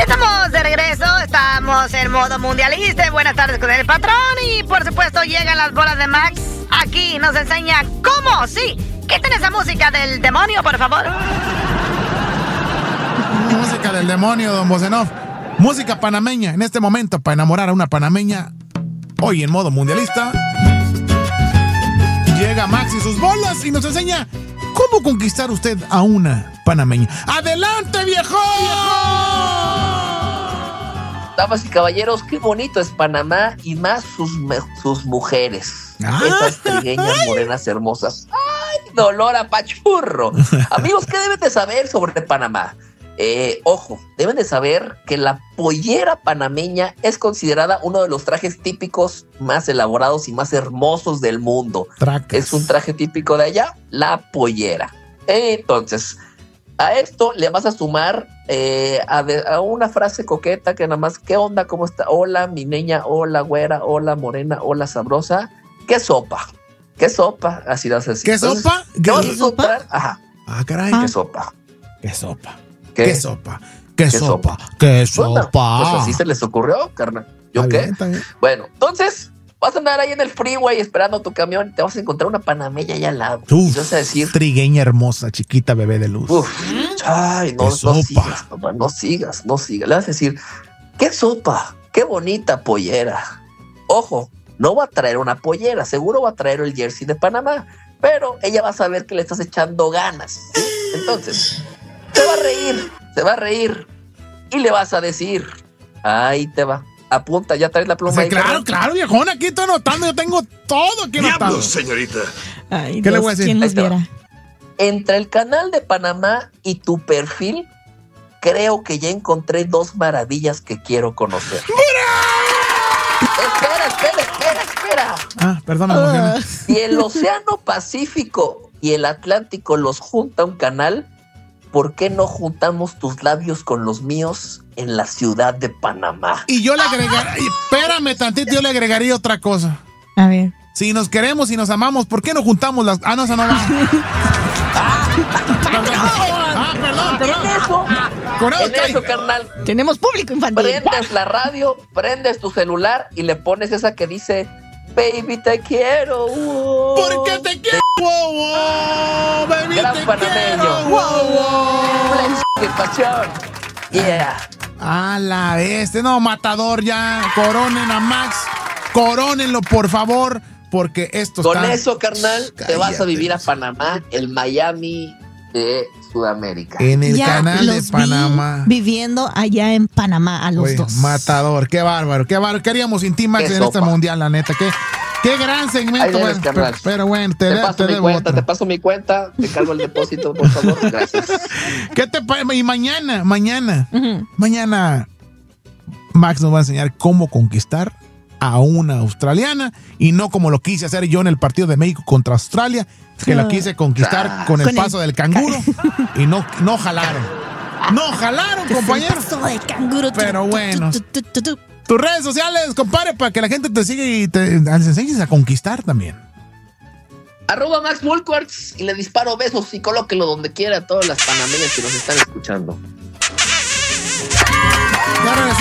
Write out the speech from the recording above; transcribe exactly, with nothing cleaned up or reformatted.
Estamos de regreso, estamos en modo mundialista. Buenas tardes con el patrón y por supuesto llegan las bolas de Max. Aquí nos enseña cómo, sí. Quiten esa música del demonio, por favor. Música del demonio, don Bocenov. Música panameña en este momento para enamorar a una panameña. Hoy en modo mundialista. Llega Max y sus bolas y nos enseña cómo conquistar usted a una panameña. ¡Adelante, viejo! Damas y caballeros, qué bonito es Panamá y más sus, sus mujeres. ¡Ay! Esas trigueñas morenas hermosas. ¡Ay, dolor a pachurro! Amigos, ¿qué deben de saber sobre Panamá? Eh, ojo, deben de saber que la pollera panameña es considerada uno de los trajes típicos más elaborados y más hermosos del mundo. Tracas. Es un traje típico de allá, la pollera. Entonces, a esto le vas a sumar eh, a, de, a una frase coqueta que nada más, ¿qué onda? ¿Cómo está? Hola, mi niña, hola, güera, hola, morena, hola, sabrosa. ¿Qué sopa? ¿Qué sopa? Así lo vas a decir. ¿Qué Entonces, sopa? ¿Qué ¿Qué vas a sopa? encontrar? Ajá. Ah, caray. ¿Qué sopa? ¿Qué sopa? ¿Qué? ¿Qué sopa? ¿Qué, ¿Qué sopa? sopa? ¿Qué Bueno, sopa? pues así se les ocurrió, carnal. ¿Yo Está qué? bien, está bien. Bueno, entonces vas a andar ahí en el freeway esperando tu camión y te vas a encontrar una panameña allá al lado. Uf, y vas a decir, trigueña hermosa, chiquita, bebé de luz. uf, ay, no, ¿Qué no sopa? sigas, papá, no sigas, no sigas. Le vas a decir, ¿qué sopa? Qué bonita pollera. Ojo, no va a traer una pollera, seguro va a traer el jersey de Panamá, pero ella va a saber que le estás echando ganas, ¿sí? Entonces, se va a reír, se va a reír y le vas a decir, ahí te va. Apunta, ya traes la pluma. O sea, ahí, claro, carnal. claro, viejón, aquí estoy anotando, yo tengo todo aquí anotado. ¡Diablos, señorita! Ay, ¿Qué le Dios, voy a decir? ¿quién nos Ahí te va. viera? Entre el canal de Panamá y tu perfil, creo que ya encontré dos maravillas que quiero conocer. Espera, espera, espera, espera. Ah, perdona, me emocioné. Si el Océano Pacífico y el Atlántico los junta un canal, ¿por qué no juntamos tus labios con los míos en la ciudad de Panamá? Y yo le agregaría, espérame tantito, yo le agregaría otra cosa. A ver. Si nos queremos y nos amamos, ¿por qué no juntamos las...? Ah, no, esa no va. Perdón. Ah, perdón, perdón. En eso, Con en eso, eso, carnal, Tenemos público infantil. prendes la radio, prendes tu celular y le pones esa que dice, baby, te quiero. wow". ¿Por qué te quiero? Wow, wow, baby, Gran te panameño. quiero. Wow, wow. Flex, ¡qué pasión! Yeah. A la bestia, no, matador ya. Coronen a Max. Corónenlo, por favor, porque esto Con está... eso, carnal, te vas a Cállate. vivir a Panamá, el Miami de Sudamérica. En el Ya canal de los vi Panamá. viviendo allá en Panamá a los Oye, dos. matador, qué bárbaro, qué bárbaro. ¿Qué haríamos sin ti, Max, Qué en sopa. este mundial, la neta? Qué, qué gran Ahí segmento. debes, Bueno, carnal. pero, pero bueno, te, Te de- paso te mi debo cuenta, otro. te paso mi cuenta, te cargo el depósito, por favor. Gracias. ¿Qué te pa- Y mañana, mañana, Ujú. mañana, Max nos va a enseñar cómo conquistar a una australiana y no como lo quise hacer yo en el partido de México contra Australia, que la quise conquistar Ah. con el Con el paso del canguro y no, no jalaron. No jalaron, compañeros. Paso de canguro. Pero Tu, tu, bueno. tu, tu, tu, tu. Tus redes sociales, compadre, para que la gente te siga y te les enseñes a conquistar también. Arroba Max Woolworths y le disparo besos y colóquelo donde quiera a todas las panameñas que nos están escuchando. Ya regresamos.